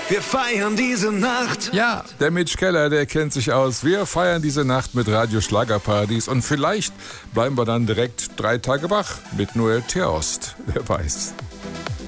Wir feiern diese Nacht. Ja, der Mitch Keller, der kennt sich aus. Wir feiern diese Nacht mit Radio Schlagerpartys und vielleicht bleiben wir dann direkt 3 Tage wach mit Noel Theost. Wer weiß.